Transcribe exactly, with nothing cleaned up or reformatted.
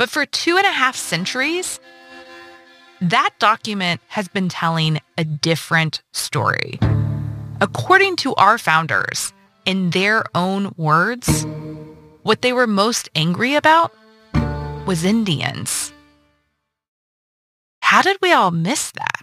But for two and a half centuries, that document has been telling a different story. According to our founders, in their own words, what they were most angry about was Indians. How did we all miss that?